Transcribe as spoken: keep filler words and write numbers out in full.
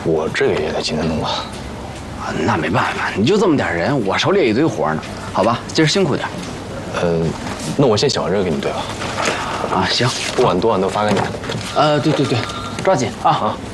我这个也得今天弄吧。 啊，那没办法，你就这么点人，我手里也一堆活呢。好吧，今儿辛苦点。 呃，那我先小热给你兑吧。 啊，行， 不管多晚都发给你。 呃，对对对，抓紧啊啊。